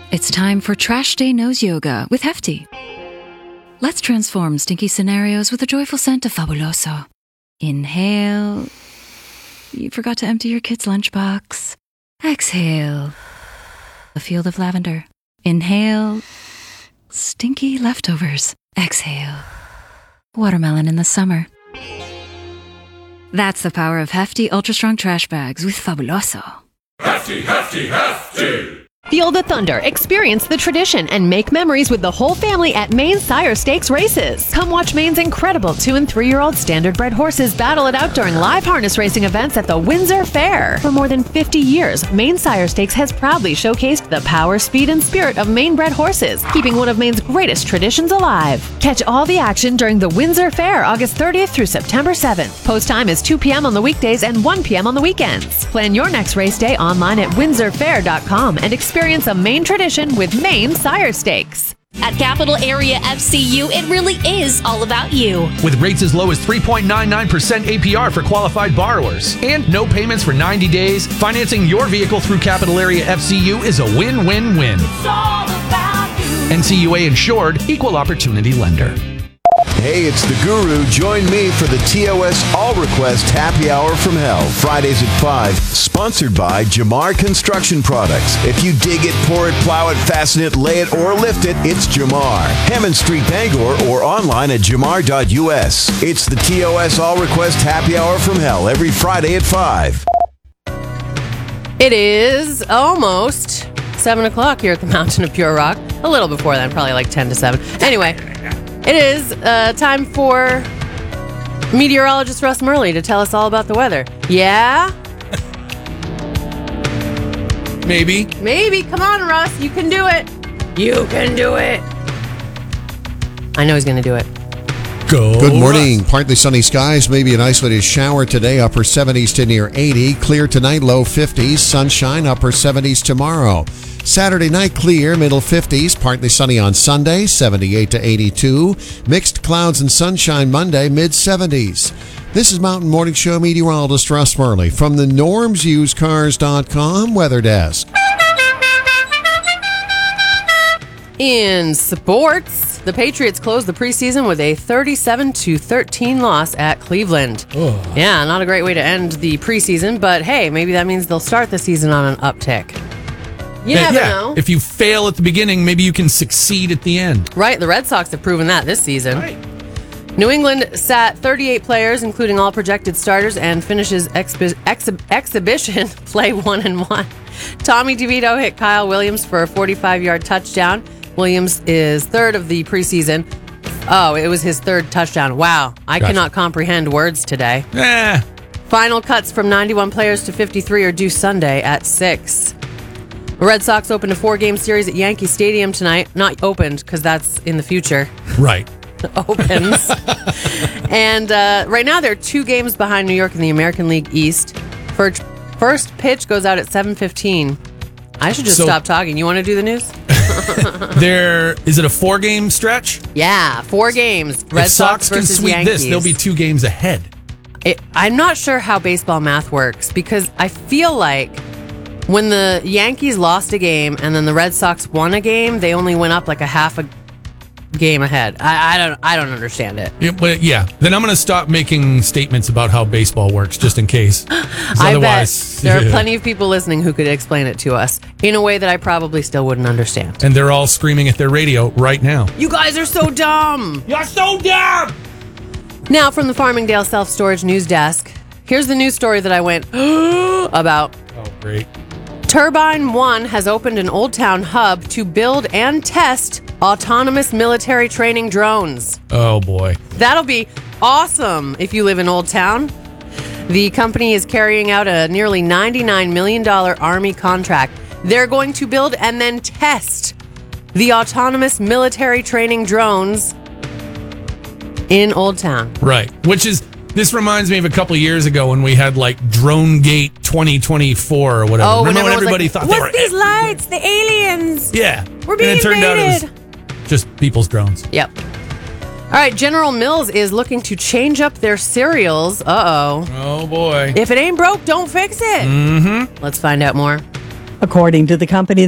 It's time for Trash Day Nose Yoga with Hefty. Let's transform stinky scenarios with a joyful scent of Fabuloso. Inhale. You forgot to empty your kid's lunchbox. Exhale. A field of lavender. Inhale. Stinky leftovers. Exhale. Watermelon in the summer. That's the power of Hefty Ultra Strong Trash Bags with Fabuloso. Hefty, hefty, hefty! Feel the thunder, experience the tradition, and make memories with the whole family at Maine Sire Stakes races. Come watch Maine's incredible 2- and 3-year-old standard-bred horses battle it out during live harness racing events at the Windsor Fair. For more than 50 years, Maine Sire Stakes has proudly showcased the power, speed, and spirit of Maine-bred horses, keeping one of Maine's greatest traditions alive. Catch all the action during the Windsor Fair, August 30th through September 7th. Post time is 2 p.m. on the weekdays and 1 p.m. on the weekends. Plan your next race day online at windsorfair.com and experience a Maine tradition with Maine Sire Stakes. At Capital Area FCU, it really is all about you. With rates as low as 3.99% APR for qualified borrowers and no payments for 90 days, financing your vehicle through Capital Area FCU is a win-win-win. It's all about you. NCUA insured, equal opportunity lender. Hey, it's the Guru. Join me for the TOS All Request Happy Hour from Hell, Fridays at 5, sponsored by Jamar Construction Products. If you dig it, pour it, plow it, fasten it, lay it, or lift it, it's Jamar. Hammond Street, Bangor, or online at jamar.us. It's the TOS All Request Happy Hour from Hell, every Friday at 5. It is almost 7 o'clock here at the Mountain of Pure Rock. A little before then, probably like 10 to 7. Anyway, it is time for meteorologist Russ Murley to tell us all about the weather. Yeah? Maybe. Maybe. Come on, Russ. You can do it. You can do it. I know he's going to do it. Go. Good morning. Partly sunny skies, maybe an isolated shower today, upper 70s to near 80. Clear tonight, low 50s. Sunshine, upper 70s tomorrow. Saturday night, clear, middle 50s. Partly sunny on Sunday, 78 to 82. Mixed clouds and sunshine Monday, mid 70s. This is Mountain Morning Show meteorologist Russ Murley from the NormsUseCars.com Weather Desk. In sports, the Patriots closed the preseason with a 37-13 loss at Cleveland. Oh. Yeah, not a great way to end the preseason, but hey, maybe that means they'll start the season on an uptick. You never know. If you fail at the beginning, maybe you can succeed at the end. Right, the Red Sox have proven that this season. Right. New England sat 38 players, including all projected starters, and finishes exhibition play 1-1. Tommy DeVito hit Kyle Williams for a 45-yard touchdown. Williams is third of the preseason. Oh, it was his third touchdown. Wow, I cannot comprehend words today. Final cuts from 91 players to 53 are due Sunday at 6. The Red Sox opened a 4-game series at Yankee Stadium tonight. Not opened, because that's in the future. Right. Opens. And right now they're 2 games behind New York in the American League East. First pitch goes out at 7:15. I should just stop talking. You want to do the news? Is it a 4-game stretch? Yeah, 4 games. Red Sox can versus sweep Yankees. this, they'll be 2 games ahead. I'm not sure how baseball math works, because I feel like when the Yankees lost a game and then the Red Sox won a game, they only went up like a half a game ahead. I don't understand it. But then I'm going to stop making statements about how baseball works, just in case. I bet there are plenty of people listening who could explain it to us in a way that I probably still wouldn't understand. And they're all screaming at their radio right now. You guys are so dumb! You're so dumb! Now from the Farmingdale Self-Storage News Desk, here's the news story that I went about. Oh, great. Turbine One has opened an Old Town hub to build and test autonomous military training drones. Oh, boy. That'll be awesome if you live in Old Town. The company is carrying out a nearly $99 million Army contract. They're going to build and then test the autonomous military training drones in Old Town. Right. This reminds me of a couple of years ago when we had like DroneGate 2024 or whatever. Oh, remember when everybody thought they were... What's these lights? The aliens! Yeah. We're being And it turned out invaded. it was just people's drones. Yep. All right, General Mills is looking to change up their cereals. Uh-oh. Oh, boy. If it ain't broke, don't fix it. Mm-hmm. Let's find out more. According to the company,